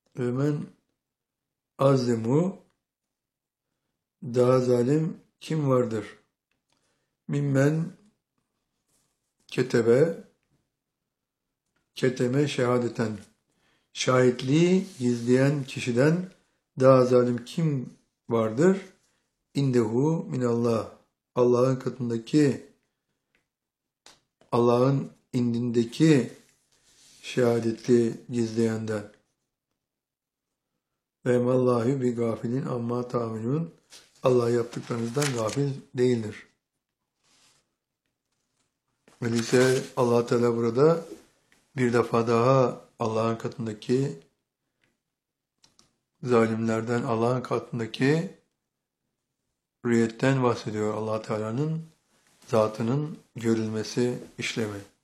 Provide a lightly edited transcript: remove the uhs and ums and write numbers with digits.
Ve men azlemu, daha zalim kim vardır? Mimmen keteme şehadeten, şahitliği gizleyen kişiden daha zalim kim vardır? İndehu minallah, Allah'ın indindeki şehadeti gizleyenden. Ve mallahü bi gafilin amma ta'minun, Allah yaptıklarınızdan gafil değildir. Öyleyse Allah Teala burada bir defa daha Allah'ın katındaki zalimlerden, Allah'ın katındaki rüyetten bahsediyor. Allah Teala'nın zatının görülmesi, işlemi.